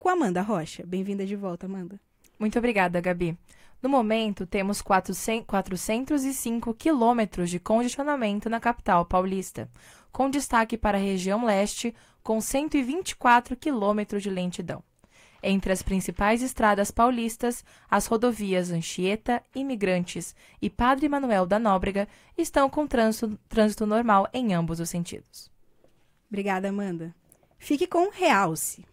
com Amanda Rocha. Bem-vinda de volta, Amanda. Muito obrigada, Gabi. No momento, temos 405 quilômetros de congestionamento na capital paulista, com destaque para a região leste, com 124 quilômetros de lentidão. Entre as principais estradas paulistas, as rodovias Anchieta, Imigrantes e Padre Manuel da Nóbrega estão com trânsito normal em ambos os sentidos. Obrigada, Amanda. Fique com Realce.